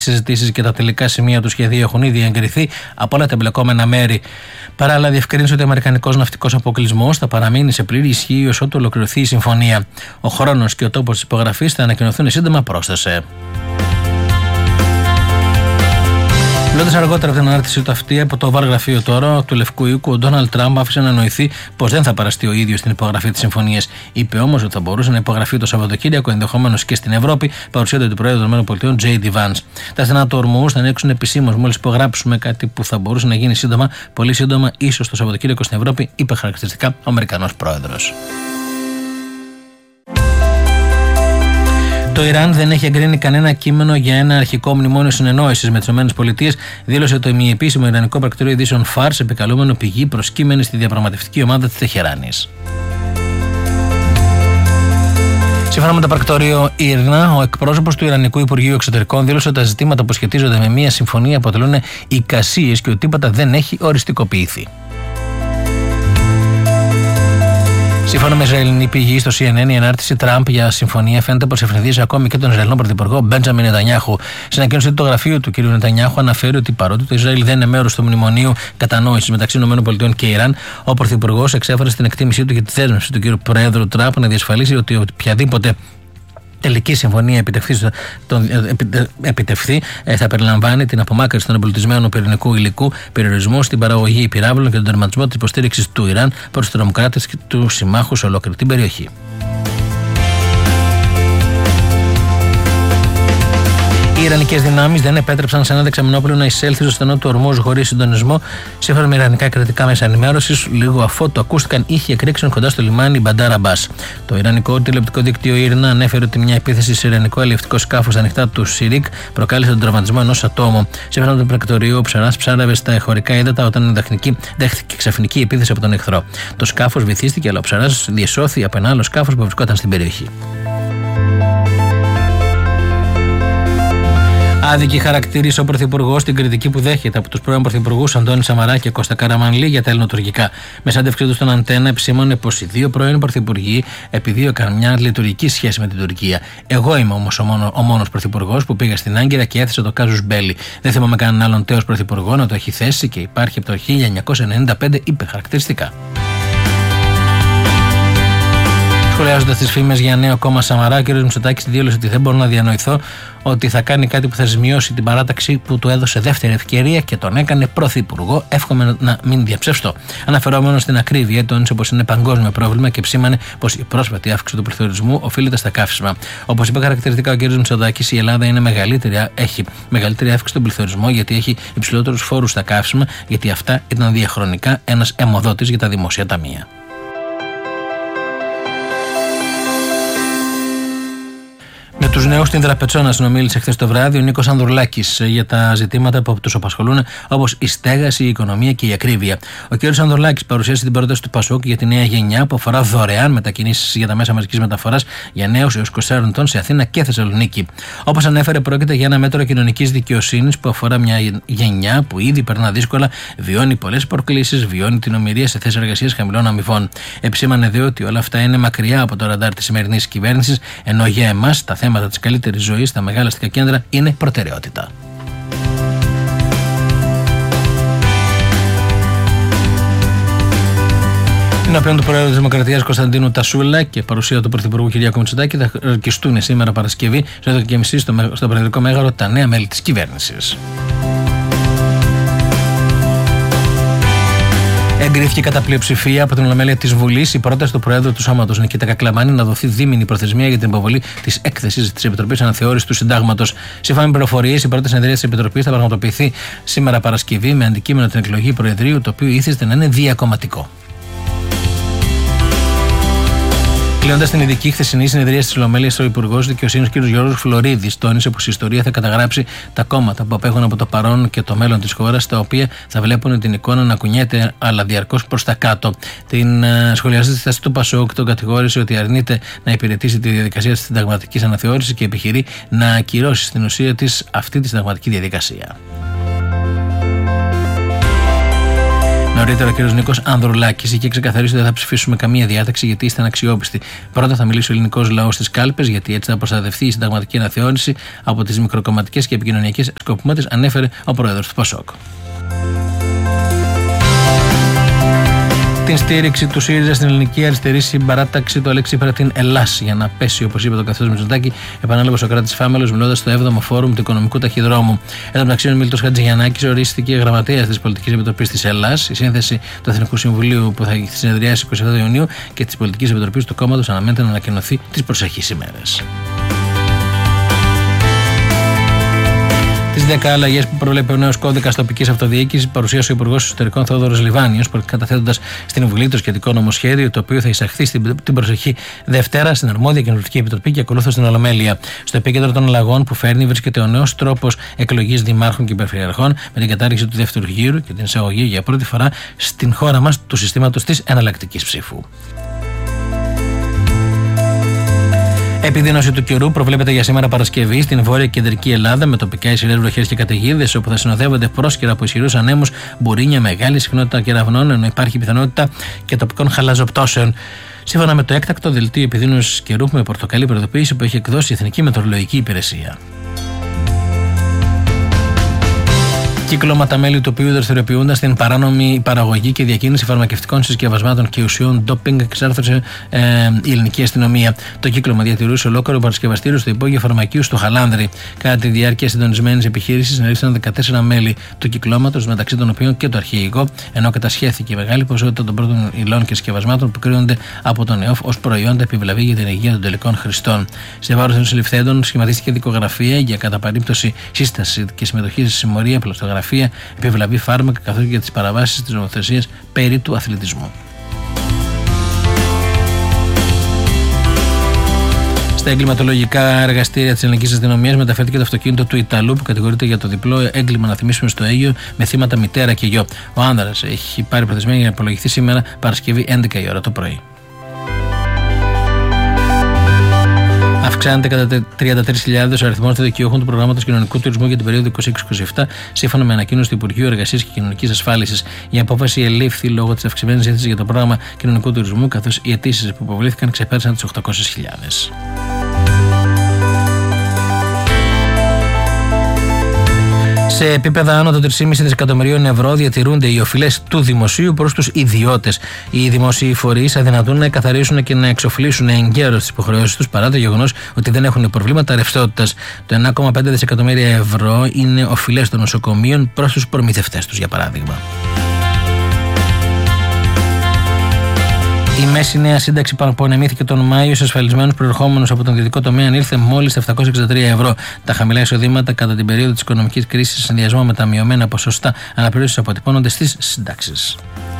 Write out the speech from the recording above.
συζητήσεις και τα τελικά σημεία του σχεδίου έχουν ήδη εγκριθεί από όλα τα εμπλεκόμενα μέρη. Παράλληλα, διευκρίνησε ότι ο αμερικανικός ναυτικός αποκλεισμός θα παραμείνει σε πλήρη ισχύ ως ότου ολοκληρωθεί η συμφωνία. Ο χρόνος και ο τόπος της υπογραφής θα ανακοινωθούν σύντομα, πρόσθεσε. Μιλώντας αργότερα από την ανάρτησή του αυτή από το Oval γραφείο τώρα του Λευκού Οίκου, ο Ντόναλντ Τραμπ άφησε να εννοηθεί πως δεν θα παραστεί ο ίδιος στην υπογραφή της συμφωνίας. Είπε όμως ότι θα μπορούσε να υπογραφεί το Σαββατοκύριακο, ενδεχομένως και στην Ευρώπη, παρουσίαται του Προέδρου των ΗΠΑ, J.D. Vance. Τα στενά του ορμούς θα ανοίξουν επισήμως μόλις υπογράψουμε, κάτι που θα μπορούσε να γίνει σύντομα, πολύ σύντομα, ίσως το Σαββατοκύριακο στην Ευρώπη, είπε χαρακτηριστικά ο Αμερικανός Πρόεδρος. Το Ιράν δεν έχει εγκρίνει κανένα κείμενο για ένα αρχικό μνημόνιο συνεννόησης με τις ΗΠΑ, δήλωσε το ημιεπίσημο Ιρανικό πρακτορείο ειδήσεων Φάρς, επικαλούμενο πηγή προσκύμενη στη διαπραγματευτική ομάδα της Τεχεράνης. Σύμφωνα με το πρακτορείο Ήρνα, ο εκπρόσωπος του Ιρανικού Υπουργείου Εξωτερικών δήλωσε ότι τα ζητήματα που σχετίζονται με μια συμφωνία αποτελούν εικασίες και ότι τίποτα δεν έχει οριστικοποιηθεί. Σύμφωνα με Ισραηλινή πηγή στο CNN, η ανάρτηση Τραμπ για συμφωνία φαίνεται πως ευνηδίζει ακόμη και τον Ισραηλινό Πρωθυπουργό Μπέντζαμιν Νετανιάχου. Στην ανακοίνωση του το γραφείο του κ. Νετανιάχου αναφέρει ότι παρότι το Ισραήλ δεν είναι μέρος του μνημονίου κατανόησης μεταξύ ΗΠΑ και Ιράν, ο Πρωθυπουργός εξέφρασε την εκτίμησή του για τη δέσμευση του κ. Προέδρου Τραμπ να διασφαλίσει ότι οποιαδήποτε τελική συμφωνία επιτευχθεί θα περιλαμβάνει την απομάκρυνση των εμπλουτισμένων πυρηνικού υλικού, περιορισμό στην παραγωγή πυράβλων και τον τερματισμό της υποστήριξης του Ιράν προς τους τρομοκράτες και τους συμμάχους σε ολόκληρη την περιοχή. Οι Ιρανικές δυνάμεις δεν επέτρεψαν σε ένα δεξαμενόπλαιο να εισέλθει στο στενό του ορμuz χωρίς συντονισμό, σύμφωνα με ιρανικά κρατικά μέσα ενημέρωσης, λίγο αφότου ακούστηκαν ήχοι εκρήξεων κοντά στο λιμάνι Μπαντάρ Αμπάς. Το Ιρανικό τηλεοπτικό δίκτυο Ήρνα ανέφερε ότι μια επίθεση σε ιρανικό αλλιευτικό σκάφος στα ανοιχτά του Σιρίκ προκάλεσε τον τραυματισμό ενός ατόμου. Σύμφωνα με το πρακτορείο, ο ψαράς ψάρευε στα εχωρικά ύδατα όταν δέχτηκε ξαφνική επίθεση από τον εχθρό. Το σκάφος βυθίστηκε, αλλά ο ψαράς διεσώθη από ένα άλλο σκάφος που βρισκόταν στην περιοχή. Άδικη χαρακτήρισε ο Πρωθυπουργός την κριτική που δέχεται από τους πρώην Πρωθυπουργούς Αντώνη Σαμαρά και Κώστα Καραμανλή για τα ελληνοτουρκικά. Με συνέντευξή του στον Αντένα επισήμωνε πως οι δύο πρώην Πρωθυπουργοί επιδίωκαν μια λειτουργική σχέση με την Τουρκία. Εγώ είμαι όμως ο μόνος Πρωθυπουργός που πήγα στην Άγκυρα και έθεσε το κάζους μπέλι. Δεν θυμάμαι κανέναν άλλον τέος Πρωθυπουργό να το έχει θέσει και υπάρχει από το 1995, είπε χαρακτηριστικά. Σχολιάζοντας τις φήμες για νέο κόμμα Σαμαρά, ο κ. Μητσοτάκης δήλωσε ότι δεν μπορώ να διανοηθώ ότι θα κάνει κάτι που θα ζημιώσει την παράταξη που του έδωσε δεύτερη ευκαιρία και τον έκανε πρωθυπουργό. Εύχομαι να μην διαψευστώ. Αναφερόμενος στην ακρίβεια, τόνισε πως είναι παγκόσμιο πρόβλημα και ψήμανε πως η πρόσφατη αύξηση του πληθωρισμού οφείλεται στα καύσιμα. Όπως είπε χαρακτηριστικά ο κ. Μητσοτάκης, η Ελλάδα έχει μεγαλύτερη αύξηση του πληθωρισμού γιατί έχει υψηλότερους φόρους στα καύσιμα, γιατί αυτά ήταν διαχρονικά ένας αιμοδότης για τα δημόσια ταμεία. Με τους νέους στην Δραπετσόνα συνομίλησε χθες το βράδυ ο Νίκος Ανδρουλάκης για τα ζητήματα που τους απασχολούν, όπως η στέγαση, η οικονομία και η ακρίβεια. Ο κ. Ανδρουλάκης παρουσίασε την πρόταση του ΠΑΣΟΚ για τη νέα γενιά που αφορά δωρεάν μετακινήσεις για τα μέσα μαζικής μεταφοράς για νέους έως 24 ετών σε Αθήνα και Θεσσαλονίκη. Όπως ανέφερε, πρόκειται για ένα μέτρο κοινωνικής δικαιοσύνης που αφορά μια γενιά που ήδη περνά δύσκολα, βιώνει πολλές προκλήσεις, βιώνει την ομηρία σε θέσεις εργασίας χαμηλών αμοιβών. Επισήμανε δε ότι όλα αυτά είναι μακριά από το ραντάρ της σημερινής κυβέρνησης, ενώ για εμάς τα θέματα της καλύτερης ζωής στα μεγάλα αστικά κέντρα είναι προτεραιότητα. Ενώπιον του Προέδρου της Δημοκρατίας Κωνσταντίνου Τασούλα και παρουσία του Πρωθυπουργού Κυριάκου Μητσοτάκη θα ορκιστούν σήμερα Παρασκευή στο 12.30 στο Προεδρικό Μέγαρο τα νέα μέλη της κυβέρνησης. Εγκρίθηκε κατά πλειοψηφία από την Ολομέλεια της Βουλής η πρόταση του Προέδρου του Σώματος Νικήτα Κακλαμάνη να δοθεί δίμηνη προθεσμία για την υποβολή της έκθεσης της Επιτροπής Αναθεώρησης του Συντάγματος. Σύμφωνα με πληροφορίες, η πρώτη συνεδρία της Επιτροπής θα πραγματοποιηθεί σήμερα Παρασκευή με αντικείμενο την εκλογή Προεδρείου, το οποίο ήθιστε να είναι διακομματικό. Κλείνοντας την ειδική χθεσινή συνεδρία της Ολομέλειας, ο Υπουργός Δικαιοσύνης κ. Γιώργος Φλωρίδης τόνισε πως η ιστορία θα καταγράψει τα κόμματα που απέχουν από το παρόν και το μέλλον της χώρας, τα οποία θα βλέπουν την εικόνα να κουνιέται αλλά διαρκώς προς τα κάτω. Την σχολιάζοντα τη θέση του ΠΑΣΟΚ, τον κατηγόρησε ότι αρνείται να υπηρετήσει τη διαδικασία της συνταγματικής αναθεώρησης και επιχειρεί να ακυρώσει στην ουσία της αυτή τη συνταγματική διαδικασία. Νωρίτερα ο κ. Νίκος Ανδρουλάκης είχε ξεκαθαρίσει ότι δεν θα ψηφίσουμε καμία διάταξη γιατί είστε αναξιόπιστοι. Πρώτα θα μιλήσει ο ελληνικός λαός στις κάλπες, γιατί έτσι θα προστατευτεί η συνταγματική αναθεώρηση από τις μικροκομματικές και επικοινωνιακές σκοπιμότητες, ανέφερε ο πρόεδρος του ΠΑΣΟΚ. Την στήριξη του ΣΥΡΙΖΑ στην ελληνική αριστερή συμπαράταξη του Αλέξη Τσίπρα την Ελλάς για να πέσει, όπως είπε το καθεστώς Μητσοτάκη, επανέλαβε ο Σωκράτης Φάμελος μιλώντας στο 7ο Φόρουμ του Οικονομικού Ταχυδρόμου. Εν τω μεταξύ, ο Μίλτος Χατζηγιαννάκης ορίστηκε γραμματέας της Πολιτικής Επιτροπής της Ελλάς. Η σύνθεση του Εθνικού Συμβουλίου που θα συνεδριάσει 27 Ιουνίου και της Πολιτικής Επιτροπής του κόμματος αναμένεται να ανακοινωθεί τις προσεχείς ημέρες. Τις 10 αλλαγές που προβλέπει ο νέος κώδικας τοπικής αυτοδιοίκησης παρουσίασε ο Υπουργός Εσωτερικών Θεόδωρος Λιβάνιος, καταθέτοντας στην Βουλή το σχετικό νομοσχέδιο, το οποίο θα εισαχθεί την προσεχή Δευτέρα στην αρμόδια Κοινοβουλευτική Επιτροπή και ακολούθως στην Ολομέλεια. Στο επίκεντρο των αλλαγών που φέρνει βρίσκεται ο νέος τρόπος εκλογής δημάρχων και περιφερειαρχών, με την κατάργηση του δεύτερου γύρου και την εισαγωγή για πρώτη φορά στην χώρα μας του συστήματος της εναλλακτικής ψήφου. Επιδείνωση του καιρού προβλέπεται για σήμερα Παρασκευή στην βόρεια και κεντρική Ελλάδα, με τοπικά ισχυρές βροχές και καταιγίδες, όπου θα συνοδεύονται πρόσκαιρα από ισχυρούς ανέμους, μπουρίνια, μεγάλη συχνότητα κεραυνών, ενώ υπάρχει πιθανότητα και τοπικών χαλαζοπτώσεων. Σύμφωνα με το έκτακτο δελτίο επιδείνωσης καιρού με πορτοκαλί προειδοποίηση που έχει εκδώσει η Εθνική Μετεωρολογική Υπηρεσία. Κυκλώματα μέλη του οποίου δραστηριοποιούνταν στην παράνομη παραγωγή και διακίνηση φαρμακευτικών συσκευασμάτων και ουσιών ντόπινγκ εξάρθρωσε η ελληνική αστυνομία. Το κύκλωμα διατηρούσε ολόκληρο παρασκευαστήριο στο υπόγειο φαρμακείου στο Χαλάνδρη. Κατά τη διάρκεια συντονισμένης επιχείρησης συνελήφθησαν 14 μέλη του κυκλώματος, μεταξύ των οποίων και το αρχαιικό, ενώ κατασχέθηκε μεγάλη ποσότητα των πρώτων υλών και συσκευασμάτων που κρίνονται από τον ΕΟΦ ως προϊόντα επιβλαβή για την υγεία των τελικών χρηστών. Σε βάρος των συλληφθέντων σχηματίστηκε δικογραφία για κατά περίπτωση σύσταση και συμμετοχή σε συμμορία, πλαστογραφία, επιβλαβή φάρμακα καθώς και για τις παραβάσεις της νομοθεσίας περί του αθλητισμού. Στα εγκληματολογικά εργαστήρια της ελληνικής αστυνομίας μεταφέρθηκε το αυτοκίνητο του Ιταλού που κατηγορείται για το διπλό έγκλημα, να θυμίσουμε, στο Αίγυο με θύματα μητέρα και γιο. Ο άνδρας έχει πάρει προθεσμία για να απολογηθεί σήμερα Παρασκευή 11 η ώρα το πρωί. Αυξάνεται κατά 33.000 ο αριθμός των δικαιούχων του προγράμματος κοινωνικού τουρισμού για την περίοδο 2027, σύμφωνα με ανακοίνωση του Υπουργείου Εργασίας και Κοινωνικής Ασφάλισης. Η απόφαση ελήφθη λόγω της αυξημένης ζήτησης για το πρόγραμμα κοινωνικού τουρισμού, καθώς οι αιτήσεις που υποβλήθηκαν ξεπέρασαν τις 800.000. Σε επίπεδα άνω των 3,5 δισεκατομμυρίων ευρώ διατηρούνται οι οφειλές του δημοσίου προς τους ιδιώτες. Οι δημόσιοι φορείς αδυνατούν να εκαθαρίσουν και να εξοφλήσουν εγκαίρως τις υποχρεώσεις τους, παρά το γεγονός ότι δεν έχουν προβλήματα ρευστότητας. Το 1,5 δισεκατομμύρια ευρώ είναι οφειλές των νοσοκομείων προς τους προμηθευτές τους, για παράδειγμα. Η μέση νέα σύνταξη που απονεμήθηκε τον Μάιο σε ασφαλισμένους προερχόμενους από τον ιδιωτικό τομέα ανήλθε μόλις 763 ευρώ. Τα χαμηλά εισοδήματα κατά την περίοδο της οικονομικής κρίσης, σε συνδυασμό με τα μειωμένα ποσοστά αναπλήρωσης, αποτυπώνονται στις συντάξεις.